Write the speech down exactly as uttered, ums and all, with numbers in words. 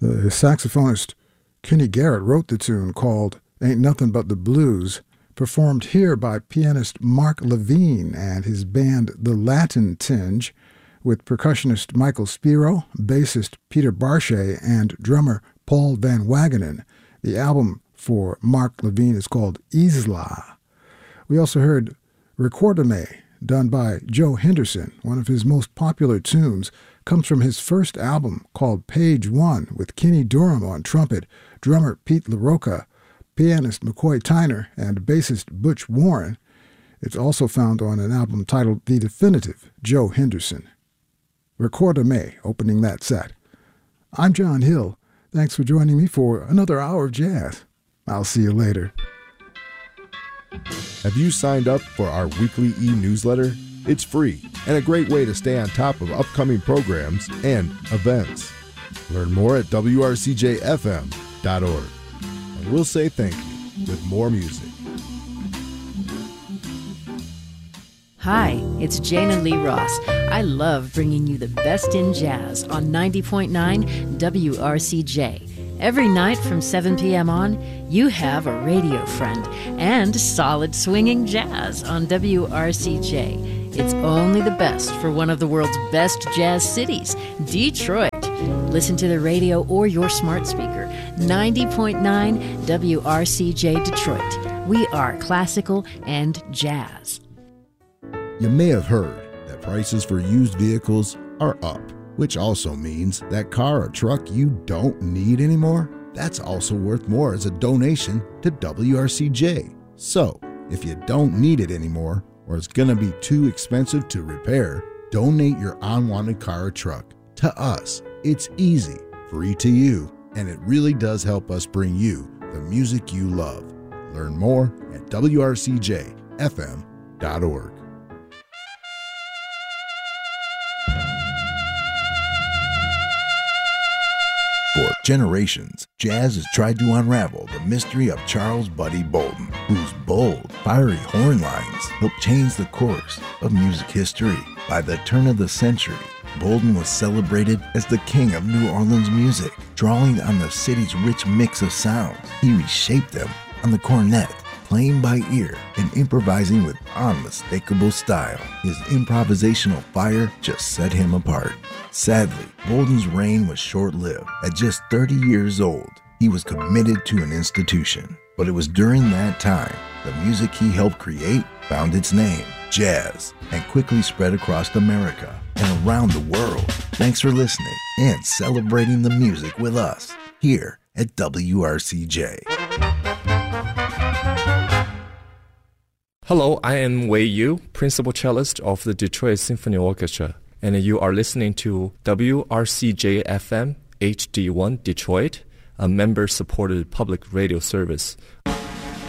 The saxophonist Kenny Garrett wrote the tune called Ain't Nothing But the Blues, performed here by pianist Mark Levine and his band The Latin Tinge, with percussionist Michael Spiro, bassist Peter Barchet, and drummer Paul Van Wagenen. The album for Mark Levine is called Isla. We also heard Recordame, done by Joe Henderson. One of his most popular tunes comes from his first album called Page One, with Kenny Durham on trumpet, drummer Pete LaRocca, pianist McCoy Tyner, and bassist Butch Warren. It's also found on an album titled The Definitive, Joe Henderson. Recordame, opening that set. I'm John Hill. Thanks for joining me for another hour of jazz. I'll see you later. Have you signed up for our weekly e-newsletter? It's free and a great way to stay on top of upcoming programs and events. Learn more at W R C J F M dot org. And we'll say thank you with more music. Hi, it's Jana Lee Ross. I love bringing you the best in jazz on ninety point nine W R C J. Every night from seven p.m. on, you have a radio friend and solid swinging jazz on W R C J. It's only the best for one of the world's best jazz cities, Detroit. Listen to the radio or your smart speaker. ninety point nine W R C J Detroit. We are classical and jazz. You may have heard that prices for used vehicles are up, which also means that car or truck you don't need anymore, that's also worth more as a donation to W R C J. So, if you don't need it anymore, or it's going to be too expensive to repair, donate your unwanted car or truck to us. It's easy, free to you, and it really does help us bring you the music you love. Learn more at W R C J F M dot org. For generations, jazz has tried to unravel the mystery of Charles Buddy Bolden, whose bold, fiery horn lines helped change the course of music history. By the turn of the century, Bolden was celebrated as the king of New Orleans music. Drawing on the city's rich mix of sounds, he reshaped them on the cornet, playing by ear and improvising with unmistakable style. His improvisational fire just set him apart. Sadly, Bolden's reign was short-lived. At just thirty years old, he was committed to an institution. But it was during that time, the music he helped create found its name, jazz, and quickly spread across America and around the world. Thanks for listening and celebrating the music with us here at W R C J. Hello, I am Wei Yu, principal cellist of the Detroit Symphony Orchestra, and you are listening to W R C J F M H D one Detroit, a member-supported public radio service.